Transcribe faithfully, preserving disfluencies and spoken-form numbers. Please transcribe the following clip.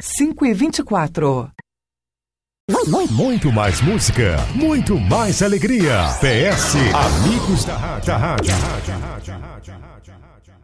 cinco e vinte e quatro. Muito mais música, muito mais alegria. P S Amigos da Rádio. Da rádio.